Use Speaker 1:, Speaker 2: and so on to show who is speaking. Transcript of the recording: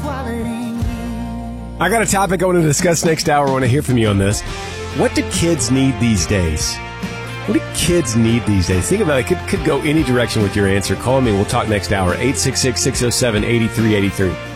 Speaker 1: I got a topic I want to discuss next hour. I want to hear from you on this. What do kids need these days? What do kids need these days? Think about it. Could go any direction with your answer. Call me. We'll talk next hour. 866-607-8383.